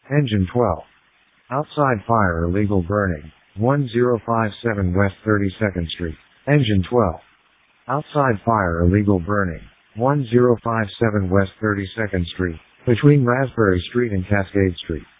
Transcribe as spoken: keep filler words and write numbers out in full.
Engine twelve. Outside fire illegal burning. one zero five seven West thirty-second Street. Engine twelve. Outside fire illegal burning. one zero five seven West thirty-second Street, between Raspberry Street and Cascade Street.